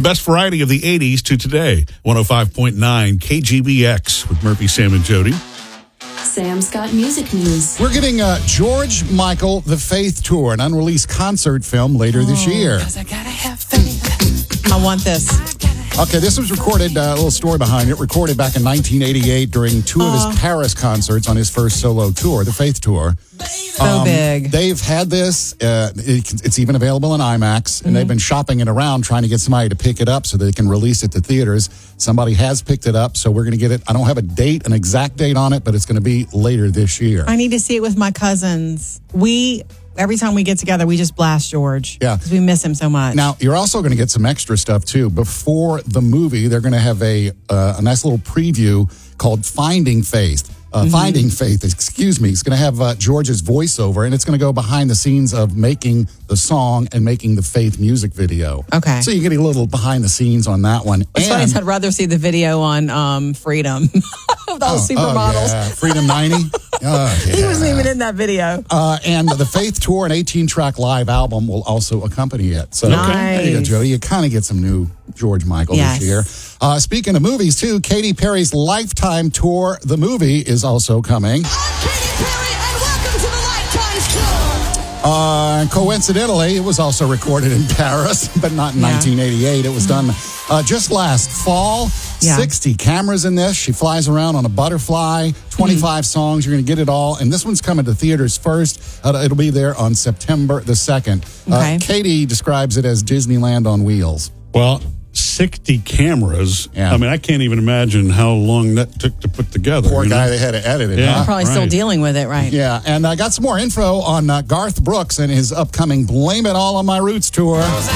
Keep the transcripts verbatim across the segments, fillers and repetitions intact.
The best variety of the eighties to today. one oh five point nine K G B X with Murphy, Sam, and Jody. Sam's got music news. We're getting uh, George Michael, The Faith Tour, an unreleased concert film later oh, this year. I gotta have faith. I want this. Okay, this was recorded, uh, a little story behind it, recorded back in nineteen eighty-eight during two of his uh, Paris concerts on his first solo tour, the Faith Tour. So um, big. They've had this, uh, it, it's even available in IMAX, and mm-hmm. they've been shopping it around trying to get somebody to pick it up so they can release it to theaters. Somebody has picked it up, so we're going to get it. I don't have a date, an exact date on it, but it's going to be later this year. I need to see it with my cousins. We... Every time we get together, we just blast George. Yeah. Because we miss him so much. Now, you're also going to get some extra stuff, too. Before the movie, they're going to have a uh, a nice little preview called Finding Faith. Uh, mm-hmm. Finding Faith, excuse me. It's going to have uh, George's voiceover, and it's going to go behind the scenes of making the song and making the Faith music video. Okay. So you get a little behind the scenes on that one. It's and, funny, I'd rather see the video on um, Freedom. With all oh, supermodels. Oh, yeah. Freedom ninety. Oh, yeah. He wasn't even in that video. Uh, and the Faith Tour, an eighteen-track live album, will also accompany it. So nice. There you go, Jody. You kind of get some new George Michael yes. this year. Uh, speaking of movies, too, Katy Perry's Lifetime Tour, the movie, is also coming. I'm Katy Perry, and welcome to the Lifetime Tour. Uh, coincidentally, it was also recorded in Paris, but not in yeah. nineteen eighty-eight. It was done uh, just last fall. Yeah. sixty cameras in this. She flies around on a butterfly. twenty-five mm-hmm. songs. You're going to get it all. And this one's coming to theaters first. Uh, it'll be there on September the second. Okay. Uh, Katie describes it as Disneyland on wheels. Well, sixty cameras. Yeah. I mean, I can't even imagine how long that took to put together. Poor you guy, know? they had to edit it. Yeah, huh? Probably right. still dealing with it, right? Yeah, and I got some more info on uh, Garth Brooks and his upcoming Blame It All on My Roots tour.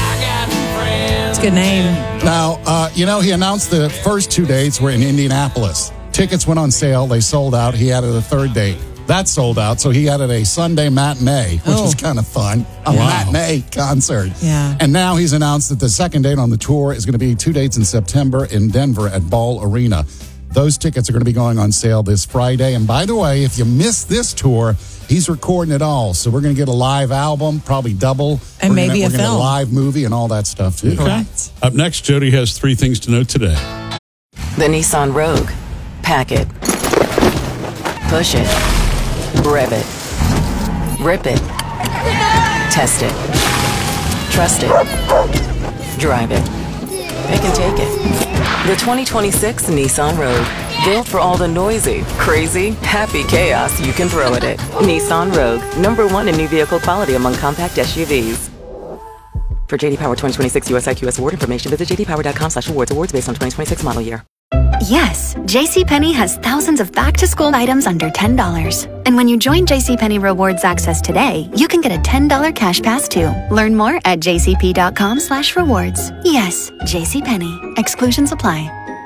It's a good name. Now, uh, you know, he announced the first two dates were in Indianapolis. Tickets went on sale. They sold out. He added a third date. That sold out, so he added a Sunday matinee, which oh. is kind of fun. A wow. matinee concert. Yeah. And now he's announced that the second date on the tour is going to be two dates in September in Denver at Ball Arena. Those tickets are going to be going on sale this Friday. And by the way, if you missed this tour, he's recording it all. So we're going to get a live album, probably double. And we're maybe gonna, a we're film. Gonna get a live movie and all that stuff, too. Okay. Correct. Up next, Jody has three things to know today. The Nissan Rogue. Pack it. Push it. Rev it. Rip it. Test it. Trust it. Drive it. Pick and take it. The twenty twenty-six Nissan Rogue. Built for all the noisy, crazy, happy chaos you can throw at it. Nissan Rogue. Number one in new vehicle quality among compact S U Vs. For J D Power twenty twenty-six U S I Q S award information, visit j d power dot com slash awards. Awards based on twenty twenty-six model year. Yes, JCPenney has thousands of back-to-school items under ten dollars. And when you join JCPenney Rewards Access today, you can get a ten dollars cash pass too. Learn more at j c p dot com slash rewards. Yes, JCPenney. Exclusions apply.